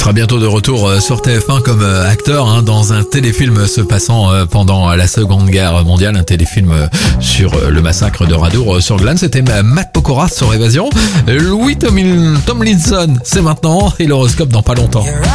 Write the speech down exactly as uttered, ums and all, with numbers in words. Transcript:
sera bientôt de retour sur T F un comme acteur hein, dans un téléfilm se passant pendant la Seconde Guerre mondiale, un téléfilm sur le massacre de Radour sur Glane. C'était Matt Pokora sur Évasion. Louis Tomlinson, c'est maintenant et l'horoscope dans pas longtemps.